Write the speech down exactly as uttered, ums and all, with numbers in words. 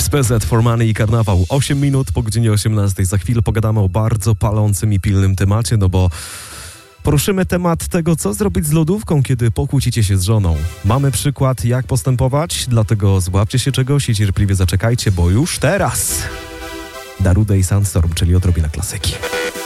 S P Z, For Money i Karnawał. osiem minut po godzinie osiemnastej. Za chwilę pogadamy o bardzo palącym i pilnym temacie, no bo poruszymy temat tego, co zrobić z lodówką, kiedy pokłócicie się z żoną. Mamy przykład, jak postępować, dlatego złapcie się czegoś i cierpliwie zaczekajcie, bo już teraz Darude i Sandstorm, czyli odrobina klasyki.